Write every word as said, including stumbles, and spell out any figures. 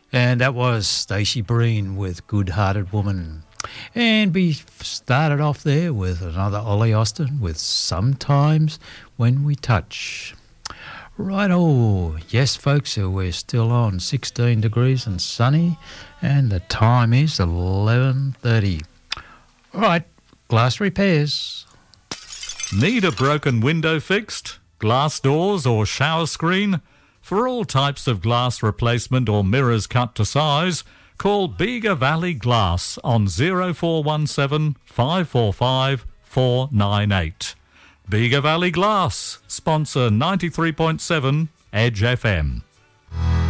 And that was Stacey Breen with Good Hearted Woman. And we started off there with another Ollie Austin with Sometimes When We Touch. Righto, yes folks, so we're still on sixteen degrees and sunny, and the time is eleven thirty. All right, glass repairs. Need a broken window fixed? Glass doors or shower screen? For all types of glass replacement or mirrors cut to size, call Bega Valley Glass on zero four one seven, five four five, four nine eight. Bega Valley Glass, sponsor ninety-three point seven Edge F M.